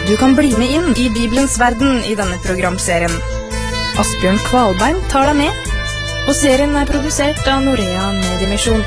Du kan bli med inn i Bibelens verden i denne programserien. Asbjørn Kvalbein tar deg med, og serien er produsert av Norea Mediemisjon.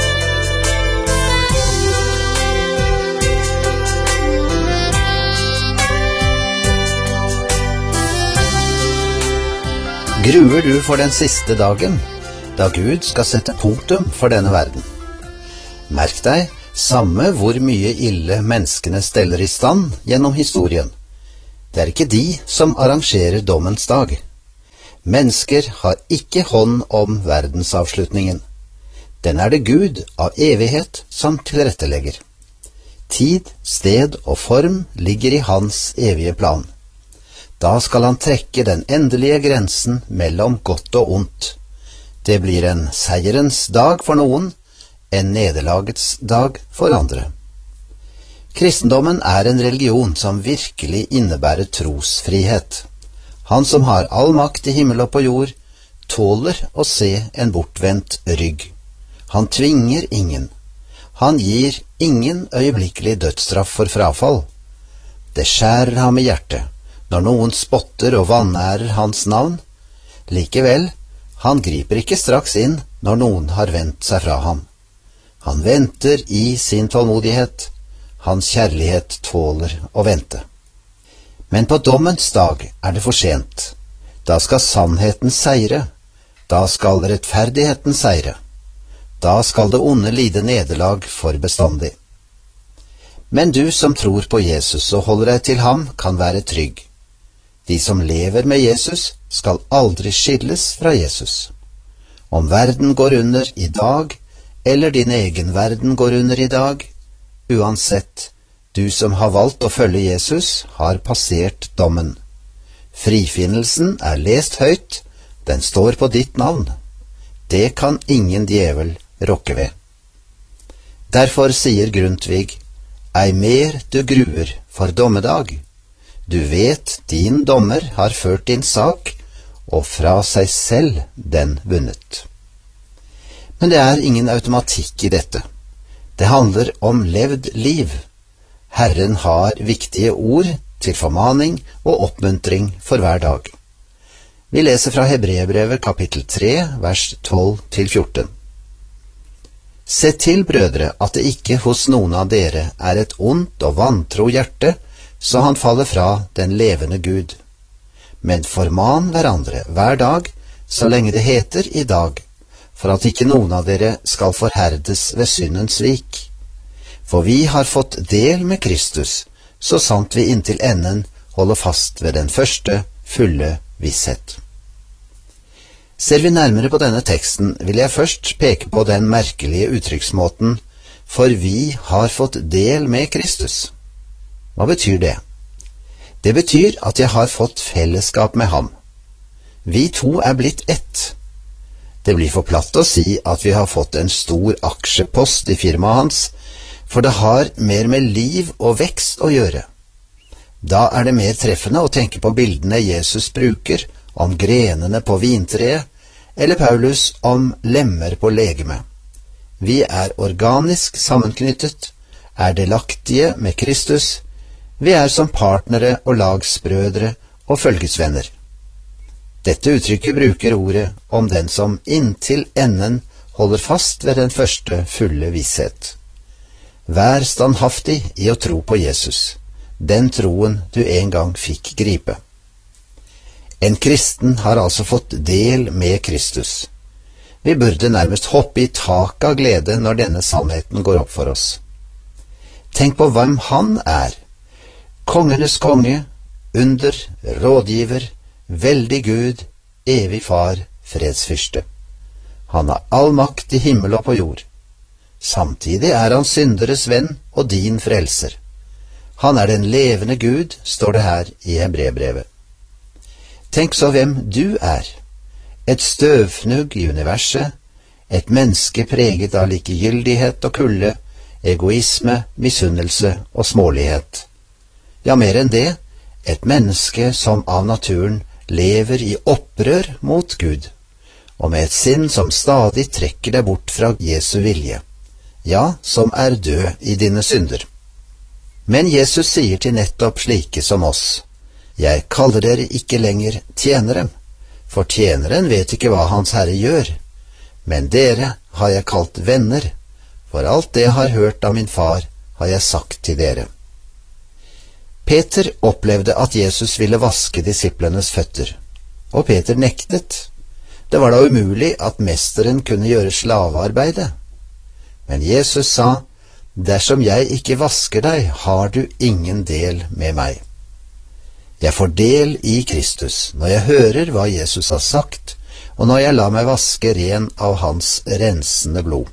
Gruer du for den siste dagen, da Gud skal sette punktum for denne verden? Merk deg, samme hvor mye ille menneskene steller i stand gjennom historien. Det er ikke de som arrangerer dommens dag. Mennesker har ikke hånd om verdensavslutningen. Den er det Gud av evighet som tilrettelegger. Tid, sted og form ligger i hans evige plan. Da skal han trekke den endelige grensen mellom godt og ondt. Det blir en seierens dag for noen, en nederlagets dag for andre. Kristendommen er en religion som virkelig innebærer trosfrihet. Han som har all makt i himmel og på jord, tåler å se en bortvendt rygg. Han tvinger ingen. Han gir ingen øyeblikkelig dødsstraff for frafall. Det skjærer ham i hjertet når noen spotter og vanærer hans navn. Likevel, han griper ikke straks inn når noen har vendt seg fra ham. Han venter i sin tålmodighet. Hans kjærlighet tåler å vente. Men på dommens dag er det for sent. Da skal sannheten seire. Da skal rettferdigheten seire. Da skal det onde lide nederlag for bestandig. Men du som tror på Jesus og holder deg til ham, kan være trygg. De som lever med Jesus skal aldri skilles fra Jesus. Om verden går under i dag, eller din egen verden går under i dag, uansett, du som har valgt å følge Jesus, har passert dommen. Frifinnelsen er lest høyt, den står på ditt navn. Det kan ingen djevel rokke ved. Derfor sier Grundtvig, ei mer du gruer for dommedag. Du vet din dommer har ført din sak, og fra seg selv den vunnet. Men det er ingen automatikk i dette. Det handler om levd liv. Herren har viktige ord til formaning og oppmuntring for hver dag. Vi leser fra Hebreerbrevet kapittel 3, vers 12-14. Se til, brødre, at det ikke hos noen av dere er et ondt og vantro hjerte, så han faller fra den levende Gud. Men forman hverandre hver dag, så lenge det heter i dag, for at ikke noen av dere skal forherdes ved syndens svik. For vi har fått del med Kristus, så sant vi inntil enden holder fast ved den første fulle visshet. Ser vi nærmere på denne teksten, vil jeg først peke på den merkelige uttrykksmåten «for vi har fått del med Kristus». Hva betyr det? Det betyr at jeg har fått fellesskap med ham. Vi to er blitt ett. Det blir for platt å si at vi har fått en stor aksjepost i firmaet hans, for det har mer med liv og vekst å gjøre. Da er det mer treffende å tenke på bildene Jesus bruker om grenene på vintreet, eller Paulus om lemmer på legeme. Vi er organisk sammenknyttet, er delaktige med Kristus. Vi er som partnere og lagsbrødre og følgesvenner. Dette uttrykket bruker ordet om den som inntil enden holder fast ved den første fulle visshet. Vær standhaftig i å tro på Jesus, den troen du en gang fikk gripe. En kristen har altså fått del med Kristus. Vi burde nærmest hoppe i taket av glede når denne sannheten går opp for oss. Tenk på hvem han er. Kongenes konge, under, rådgiver, veldig Gud, evig far, fredsfyrste. Han har all makt i himmel og på jord. Samtidig er han synderes venn og din frelser. Han er den levende Gud, står det her i Hebreerbrevet. Tenk så hvem du er. Et støvfnugg i universet, et menneske preget av likegyldighet og kulde, egoisme, misunnelse og smålighet. Ja, mer enn det, et menneske som av naturen lever i opprør mot Gud, og med et sinn som stadig trekker deg bort fra Jesu vilje, ja, som er død i dine synder. Men Jesus sier til nettopp slike som oss, «Jeg kaller dere ikke lenger tjenere, for tjeneren vet ikke hva hans herre gjør, men dere har jeg kalt venner, for alt det jeg har hørt av min far har jeg sagt til dere.» Peter opplevde at Jesus ville vaske disiplenes føtter, og Peter nektet. Det var da umulig at mesteren kunne gjøre slavearbeidet. Men Jesus sa, «Dersom jeg ikke vasker deg, har du ingen del med meg.» Jeg får del i Kristus når jeg hører hva Jesus har sagt, og når jeg lar meg vaske ren av hans rensende blod.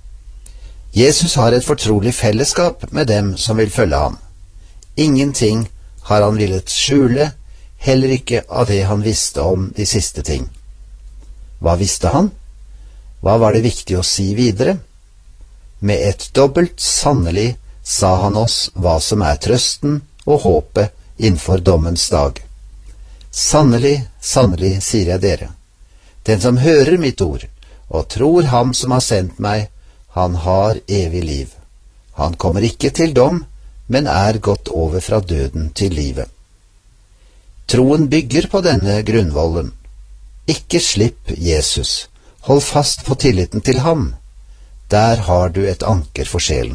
Jesus har et fortrolig fellesskap med dem som vil følge ham. Ingenting har han villet skjule, heller ikke av det han visste om de siste ting. Hva visste han? Hva var det viktig å si videre? Med et dobbelt sannelig sa han oss hva som er trøsten og håpet innenfor dommens dag. Sannelig, sannelig, sier jeg dere, den som hører mitt ord og tror ham som har sendt meg, han har evig liv. Han kommer ikke til dom, men er gått over fra døden til livet. Troen bygger på denne grunnvollen. Ikke slipp Jesus. Hold fast på tilliten til ham. Der har du et anker for sjelen.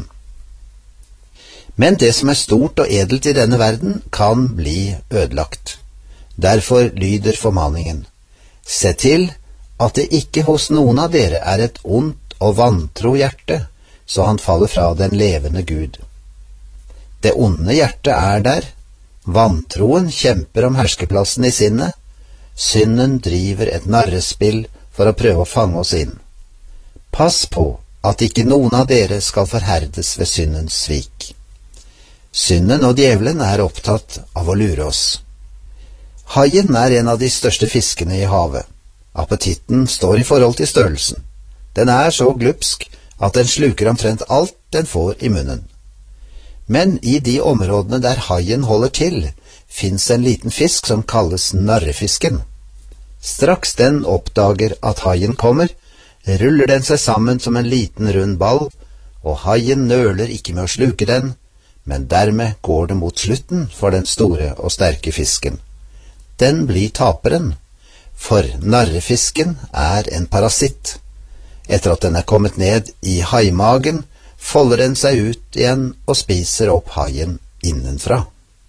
Men det som er stort og edelt i denne verden, kan bli ødelagt. Derfor lyder formaningen. Se til at det ikke hos noen av dere er et ondt og vantro hjerte, så han faller fra den levende Gud. Det onde hjertet er der. Vantroen kjemper om herskeplassen i sinnet. Synden driver et narrespill for å prøve å fange oss inn. Pass på at ikke noen av dere skal forherdes ved syndens svik. Synden og djevelen er opptatt av å lure oss. Haien er en av de største fiskene i havet. Appetitten står i forhold til størrelsen. Den er så glupsk at den sluker omtrent alt den får i munnen. Men i de områdene der haien holder til, finnes en liten fisk som kalles narrefisken. Straks den oppdager at haien kommer, ruller den seg sammen som en liten rund ball, og haien nøler ikke med å sluke den, men dermed går det mot slutten for den store og sterke fisken. Den blir taperen, for narrefisken er en parasitt. Etter at den er kommet ned i haimagen, folder den seg ut igjen og spiser opp haien innenfra.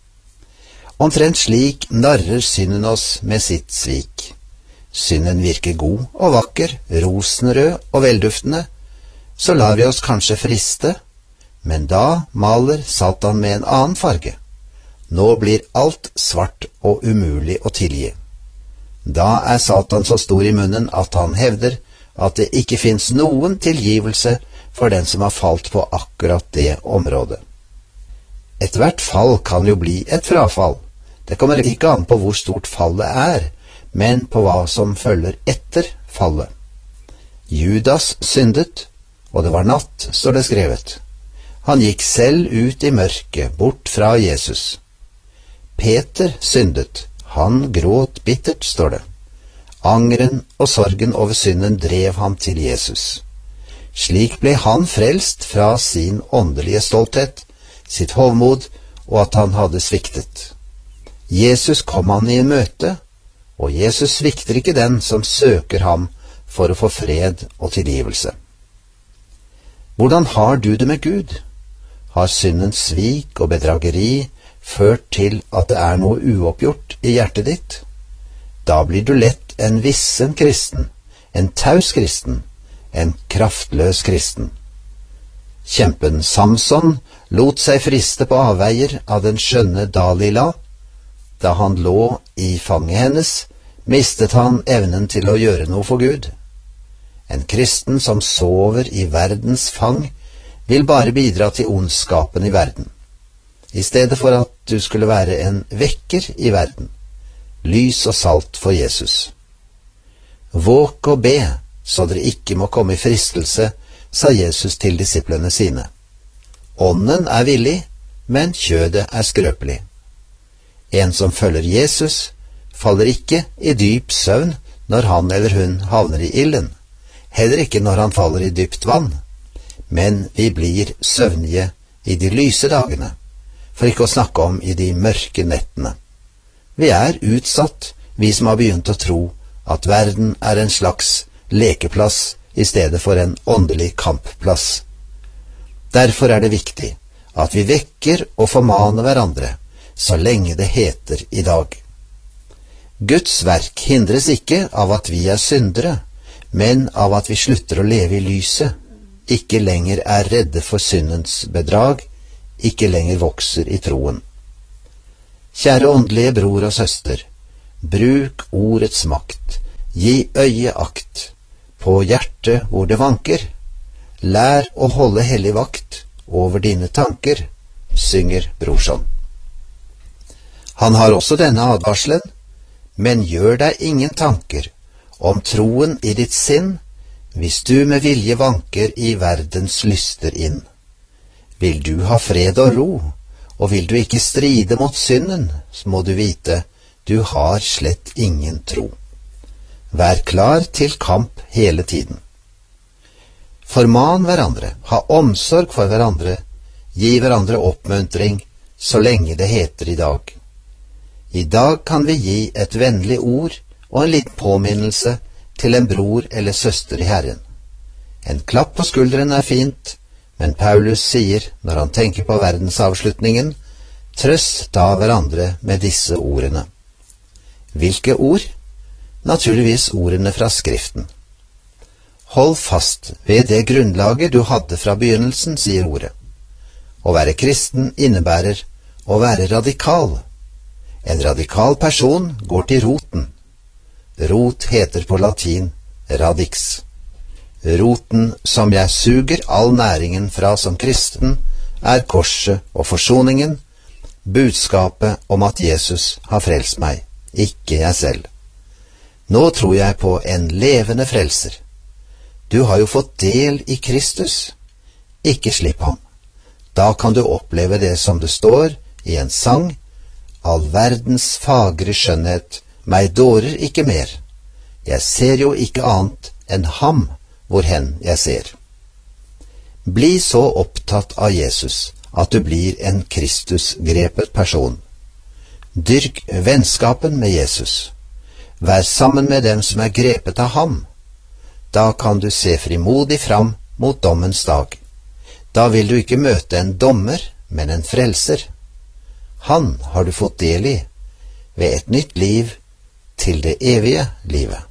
Omtrent slik narrer synden oss med sitt svik. Synden virker god og vakker, rosenrød og velduftende, så lar vi oss kanskje friste, men da maler Satan med en annen farge. Nå blir alt svart og umulig å tilgi. Da er Satan så stor i munnen at han hevder at det ikke finnes noen tilgivelse for den som har falt på akkurat det området. Ethvert fall kan jo bli et frafall. Det kommer ikke an på hvor stort fallet er, men på hva som følger etter fallet. Judas syndet, og det var natt, står det skrevet. Han gikk selv ut i mørket, bort fra Jesus. Peter syndet, han gråt bittert, står det. Angeren og sorgen over synden drev ham til Jesus. Slik ble han frelst fra sin åndelige stolthet, sitt hovmod og at han hadde sviktet. Jesus kom han i møte, og Jesus svikter ikke den som søker ham for å få fred og tilgivelse. Hvordan har du det med Gud? Har syndens svik og bedrageri ført til at det er noe uoppgjort i hjertet ditt? Da blir du lett en vissen kristen, en taus kristen, en kraftløs kristen. Kjempen Samson lot seg friste på avveier av den skjønne Dalila. Da han lå i fanget hennes, mistet han evnen til å gjøre noe for Gud. En kristen som sover i verdens fang, vil bare bidra til ondskapen i verden, i stedet for at du skulle være en vekker i verden, lys og salt for Jesus. Våk og be, så dere ikke må komme i fristelse, sa Jesus til disiplene sine. Ånden er villig, men kjødet er skrøpelig. En som følger Jesus, faller ikke i dyp søvn når han eller hun havner i ilden, heller ikke når han faller i dypt vann, men vi blir søvnige i de lyse dagene, for ikke å snakke om i de mørke nettene. Vi er utsatt, vi som har begynt å tro at verden er en slags lekeplass i stedet for en åndelig kampplass. Derfor er det viktig at vi vekker og formaner hverandre så lenge det heter i dag. Guds verk hindres ikke av at vi er syndere, men av at vi slutter å leve i lyset, ikke lenger er redde for syndens bedrag, ikke lenger vokser i troen. Kjære åndelige bror og søster, bruk ordets makt, gi øye akt, på hjertet hvor det vanker, lær å holde hellig vakt over dine tanker, synger Brorson. Han har også denne advarselen, men gjør deg ingen tanker om troen i ditt sinn, hvis du med vilje vanker i verdens lyster inn. Vil du ha fred og ro, og vil du ikke stride mot synden, så må du vite, du har slett ingen tro. Vær klar til kamp hele tiden. Forman hverandre, ha omsorg for hverandre, gi hverandre oppmuntring, så lenge det heter i dag. I dag kan vi gi et vennlig ord og en liten påminnelse til en bror eller søster i Herren. En klapp på skulderen er fint, men Paulus sier, når han tenker på verdensavslutningen, trøst da hverandre med disse ordene. Hvilke ord? Naturligvis ordene fra Skriften. Hold fast ved det grunnlaget du hadde fra begynnelsen, sier ordet. Å være kristen innebærer å være radikal. En radikal person går til roten. Rot heter på latin radix. Roten som jeg suger all næringen fra som kristen, er korset og forsoningen, budskapet om at Jesus har frelst meg, ikke jeg selv. Nå tror jeg på en levende frelser. Du har jo fått del i Kristus. Ikke slipp ham. Da kan du oppleve det som det står i en sang, all verdens fagre skjønnhet, meg dårer ikke mer. Jeg ser jo ikke annet enn ham, hvorhen jeg ser. Bli så opptatt av Jesus, at du blir en Kristus-grepet person. Dyrk vennskapen med Jesus. Vær sammen med dem som er grepet av ham. Da kan du se frimodig fram mot dommens dag. Da vil du ikke møte en dommer, men en frelser. Han har du fått del i, ved et nytt liv til det evige livet.